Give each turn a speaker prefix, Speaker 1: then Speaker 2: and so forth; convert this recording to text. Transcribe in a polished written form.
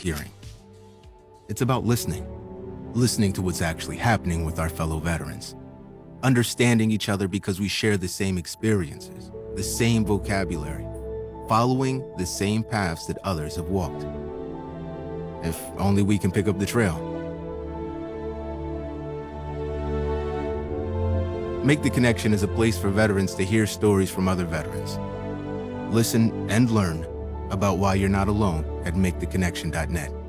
Speaker 1: hearing. It's about listening to what's actually happening with our fellow veterans, understanding each other because we share the same experiences, the same vocabulary, following the same paths that others have walked. If only we can pick up the trail. Make the Connection is a place for veterans to hear stories from other veterans. Listen and learn about why you're not alone at MakeTheConnection.net.